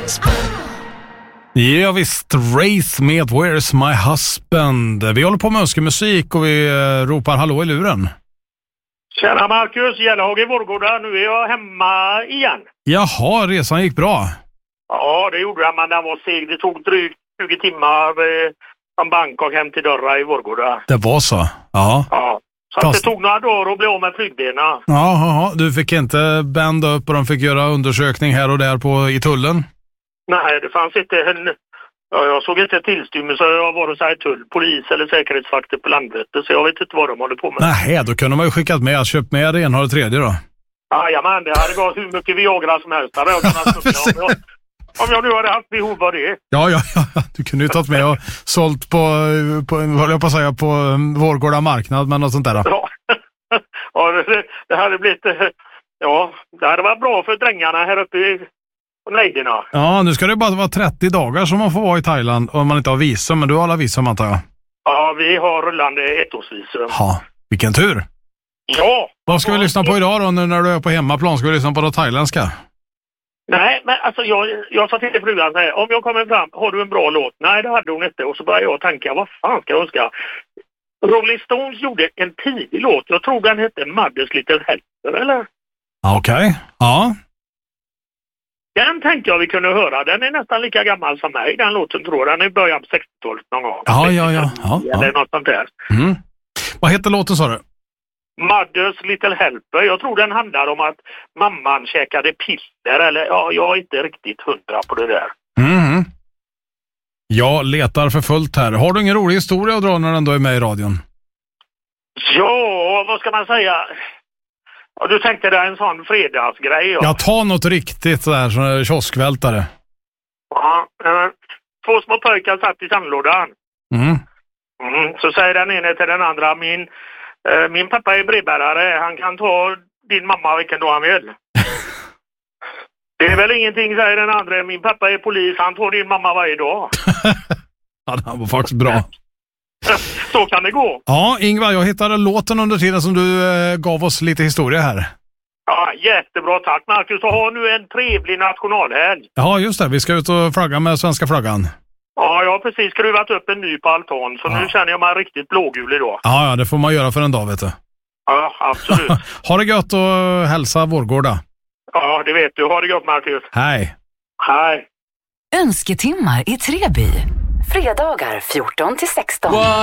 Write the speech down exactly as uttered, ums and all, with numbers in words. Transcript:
Ja visst, Race med Where's My Husband. Vi håller på med önskemusik och vi eh, ropar hallå i luren. Tjena Marcus, Gällhag i Vårgårda. Nu är jag hemma igen. Jaha, resan gick bra. Ja, det gjorde jag, men den var seg. Det tog drygt tjugo timmar eh, från Bangkok hem till Dörra i Vårgårda. Det var så? Ja. Ja. Så Fast... det tog några dagar att bli av med flygbena. Jaha, du fick inte bända upp och de fick göra undersökning här och där på, i tullen? Nej, det fanns inte en... Ja, jag såg inte tillstymmelse. Jag var och säger tull, polis eller säkerhetsvakter på Landvetter, så jag vet inte vad de håller på med. Nej, då kunde man ju skickat med, köpt med det ena och det tredje då. Jajamän, det hade gått hur mycket Viagra som helst. Hade jag kunnat om, jag, om jag nu hade haft behov av det. Ja, ja, ja. Du kunde ju tagit med och sålt på, på vad jag på att säga, på Vårgårda marknad, men något sånt där. Ja, ja det, det hade blivit... Ja, det hade varit bra för drängarna här uppe i nejderna. Ja, nu ska det bara vara trettio dagar som man får vara i Thailand om man inte har visum, men du har alla visum antar jag. Ja, vi har rullande ettårsvisum. Ja, vilken tur. Ja. Vad ska vi lyssna på idag då nu när du är på hemmaplan? Ska vi lyssna på det thailändska? Nej, men alltså jag, jag sa till frugan så här, om jag kommer fram, har du en bra låt? Nej, det hade hon inte. Och så började jag tänka, vad fan ska jag önska? Rolling Stones gjorde en tidig låt. Jag tror den hette Mother's Little Helper, eller? Okej, okay. Ja. Den tänkte jag vi kunde höra. Den är nästan lika gammal som mig. Den låten tror jag. Den är i början på sextiotalet någon gång. Ja, ja, ja. ja, ja. Eller något sånt där. Mm. Vad heter låten sa du? Mother's Little Helper. Jag tror den handlar om att mamman käkade piller. Eller ja, jag är inte riktigt hundra på det där. Mm. Jag letar för fullt här. Har du ingen rolig historia att dra när den då är med i radion? Ja, vad ska man säga? Ja, du tänkte det är en sån fredagsgrej. Ja, ja ta något riktigt sådär, sån kioskvältare. Ja, äh, två små pojkar satt i sandlådan. Mm. Mm, så säger den ene till den andra, min, äh, min pappa är brevbärare, han kan ta din mamma vilken dag han vill. Det är väl ingenting, säger den andra, min pappa är polis, han tar din mamma varje dag. Ja, det var faktiskt bra. Så kan det gå. Ja, Ingvar, jag hittade låten under tiden som du eh, gav oss lite historia här. Ja, jättebra, tack Marcus. Så har nu en trevlig nationalhelg. Ja, just det. Vi ska ut och flagga med svenska flaggan. Ja, jag har precis skruvat upp en ny på altan, så ja. Nu känner jag mig riktigt blågul idag. Ja, ja, det får man göra för en dag, vet du. Ja, absolut. Ha det gött och hälsa Vårgårda. Ja, det vet du. Ha det gott, Marcus. Hej. Hej. Önsketimmar i Treby. Fredagar fjorton till sexton.